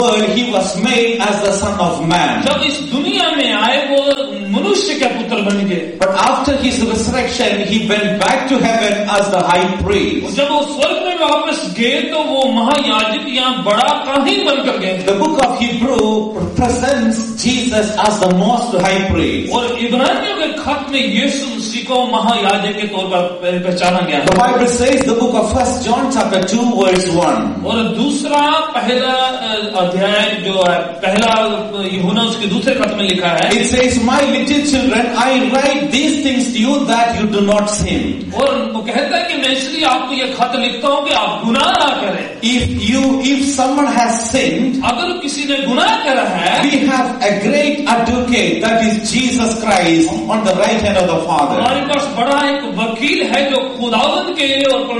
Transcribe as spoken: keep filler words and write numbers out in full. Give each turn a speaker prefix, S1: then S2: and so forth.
S1: world, he was made as the Son of Man.
S2: जब इस दुनिया में आए वो मनुष्य के पुत्र बन गए.
S1: But after his resurrection, he went back to heaven as the high priest.
S2: जब वो स्वर्ग में वापस गए तो वो महायाजक या बड़ा काहीन बनकर गए.
S1: The book of Hebrew presents Jesus as the most high priest.
S2: और इब्रानियों के खत में यीशु मसीह को महायाजक के तौर पर पहचाना गया.
S1: The Bible says, the book of First John chapter two verse one.
S2: और दूसरा पहला अध्याय जो है पहला यूहन्ना उसके दूसरे खत में लिखा है.
S1: It says, my little children, I write these things to you that you do not sin.
S2: और वो कहता है कि मैं इसलिए आपको ये खत लिखता हूँ कि आप गुनाह ना करें.
S1: If you, if someone has sinned,
S2: अगर किसी ने गुनाह करा है,
S1: we have a great advocate, that is Jesus Christ, on the right hand of the Father.
S2: हमारे पास बड़ा एक वकील है जो खुदावंद के और